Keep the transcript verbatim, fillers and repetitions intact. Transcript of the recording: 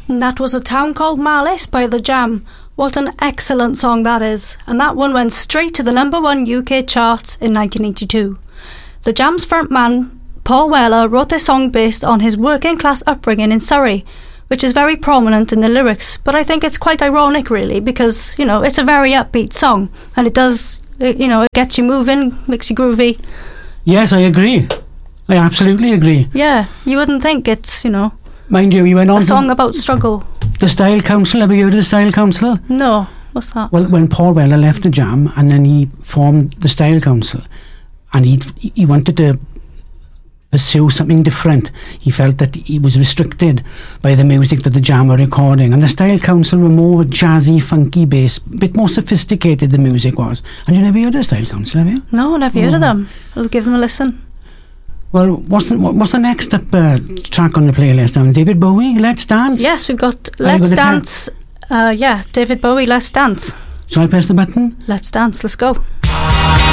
And that was A Town Called Malice by The Jam. What an excellent song that is. And that one went straight to the number one U K charts in nineteen eighty-two. The Jam's frontman, Paul Weller, wrote this song based on his working class upbringing in Surrey, which is very prominent in the lyrics. But I think it's quite ironic, really, because, you know, it's a very upbeat song. And it does, you know, it gets you moving, makes you groovy. Yes, I agree. I absolutely agree. Yeah, you wouldn't think it's, you know... Mind you, he went on a song about struggle. The Style Council, ever heard of the Style Council? No, what's that? Well, when Paul Weller left the Jam and then he formed the Style Council and he he wanted to pursue something different. He felt that he was restricted by the music that the Jam were recording, and the Style Council were more jazzy, funky bass, a bit more sophisticated the music was. And you never heard of the Style Council, have you? No, never heard oh. of them. I'll give them a listen. Well, what's the, what's the next up uh, track on the playlist? Um, David Bowie, Let's Dance? Yes, we've got Let's Dance. Uh, yeah, David Bowie, Let's Dance. Shall I press the button? Let's dance, let's go.